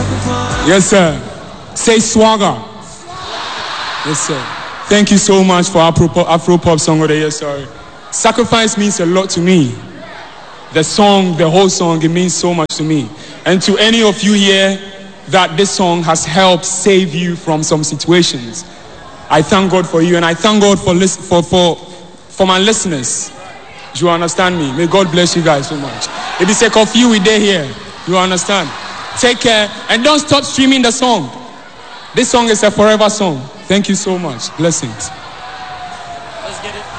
Yes, sir. Say swagger. Yes, sir. Thank you so much for Afro Pop Song of the Year. Sorry. Sacrifice means a lot to me. The song, the whole song, it means so much to me. And to any of you here that this song has helped save you from some situations, I thank God for you, and I thank God for my listeners. You understand me? May God bless you guys so much. If it's a coffee we day here, you understand? Take care and don't stop streaming the song. This song is a forever song. Thank you so much. Blessings. Let's get it.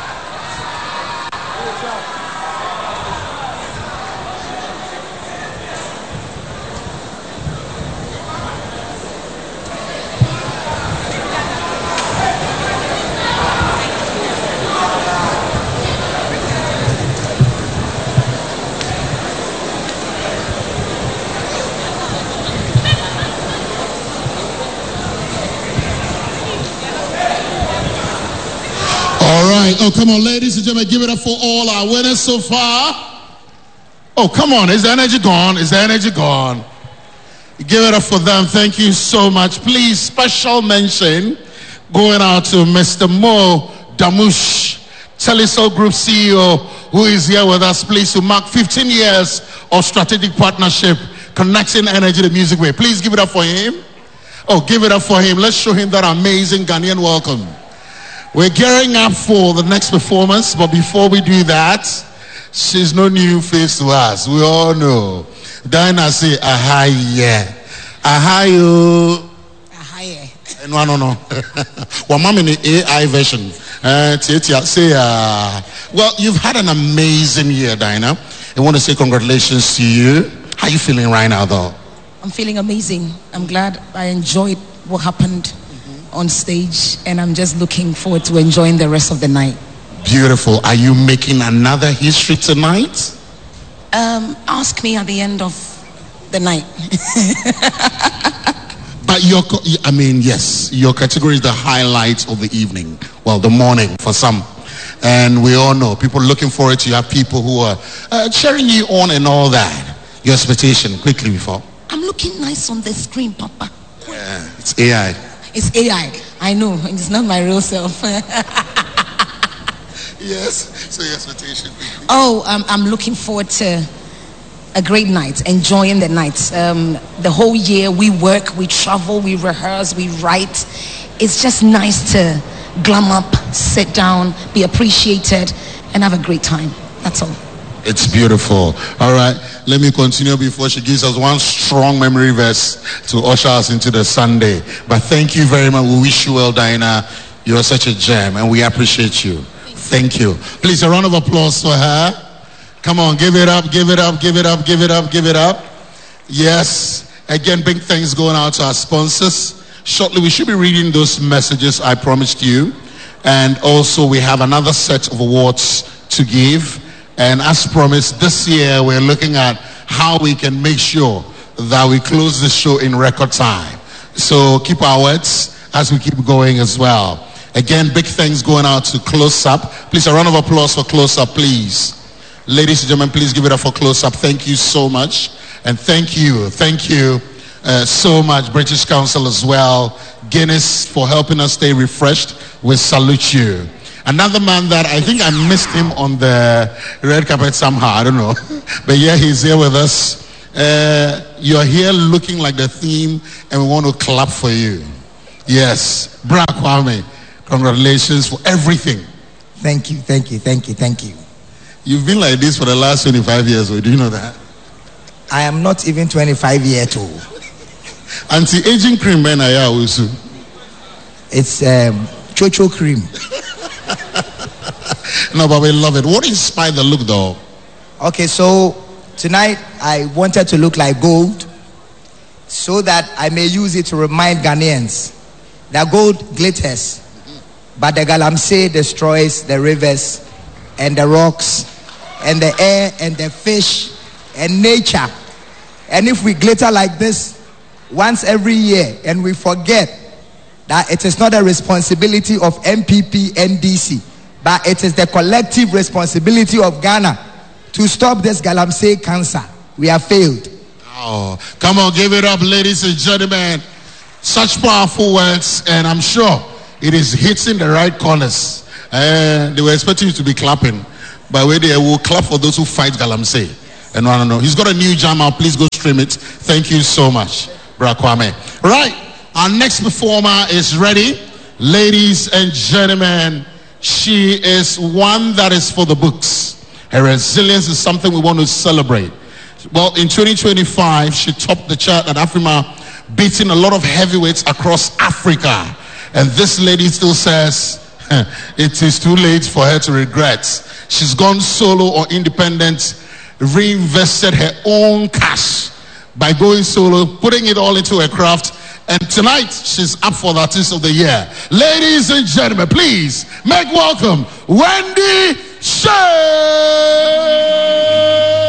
Oh, come on, ladies and gentlemen, give it up for all our winners so far. Oh, come on, is the energy gone? Is the energy gone? Give it up for them. Thank you so much. Please, special mention going out to Mr. Mo Damush, Telesol Group CEO, who is here with us. Please, to mark 15 years of strategic partnership, connecting energy the music way. Please give it up for him. Oh, give it up for him. Let's show him that amazing Ghanaian welcome. We're gearing up for the next performance, but before we do that, she's no new face to us. We all know. Dinah say, aha, yeah. Aha, you. Aha, yeah. No. Well, mom in the AI version. Say, well, you've had an amazing year, Dinah. I want to say congratulations to you. How are you feeling right now, though? I'm feeling amazing. I'm glad I enjoyed what happened on stage, and I'm just looking forward to enjoying the rest of the night. Beautiful. Are you making another history tonight? Ask me at the end of the night. But yes, your category is the highlight of the evening. Well, the morning for some. And we all know people looking forward to you. Have people who are cheering you on and all that. Your expectation, quickly before. I'm looking nice on the screen, Papa. Yeah, it's AI. It's AI. I know. It's not my real self. Yes. So your expectation. Oh, I'm looking forward to a great night, enjoying the night. The whole year we work, we travel, we rehearse, we write. It's just nice to glam up, sit down, be appreciated, and have a great time. That's all. It's beautiful. All right, let me continue before she gives us one strong memory verse to usher us into the Sunday. But thank you very much. We wish you well, Dinah. You're such a gem, and we appreciate you. Thank you. Please, a round of applause for her. Come on, give it up, give it up, give it up, give it up, give it up. Yes. Again, big thanks going out to our sponsors. Shortly, we should be reading those messages I promised you. And also, we have another set of awards to give. And as promised, this year we're looking at how we can make sure that we close the show in record time. So keep our words as we keep going as well. Again, big thanks going out to Close Up. Please, a round of applause for Close Up, please. Ladies and gentlemen, please give it up for Close Up. Thank you so much. And thank you so much, British Council as well. Guinness for helping us stay refreshed. We salute you. Another man that I think I missed him on the red carpet somehow, I don't know. But yeah, he's here with us. You're here looking like the theme, and we want to clap for you. Yes. Bra Kwame, congratulations for everything. Thank you. You've been like this for the last 25 years, do you know that? I am not even 25 years old. Anti-aging cream, man, also. It's Chocho cream. No, but we love it. What inspired the look, though? Okay, so tonight I wanted to look like gold so that I may use it to remind Ghanaians that gold glitters, but the galamsey destroys the rivers and the rocks and the air and the fish and nature. And if we glitter like this once every year and we forget that it is not a responsibility of MPP, NDC, but it is the collective responsibility of Ghana to stop this galamsey cancer, we have failed. Wow. Come on, give it up, ladies and gentlemen. Such powerful words, and I'm sure it is hitting the right corners. They were expecting you to be clapping. By the way, they will clap for those who fight Galamsey. And no. He's got a new jam out. Please go stream it. Thank you so much, Bra Kwame. Right. Our next performer is ready. Ladies and gentlemen, she is one that is for the books. Her resilience is something we want to celebrate. Well, in 2025, she topped the chart at Afrima, beating a lot of heavyweights across Africa. And this lady still says it is too late for her to regret. She's gone solo or independent, reinvested her own cash by going solo, putting it all into her craft. And tonight, she's up for the Artist of the Year. Ladies and gentlemen, please make welcome Wendy Shay.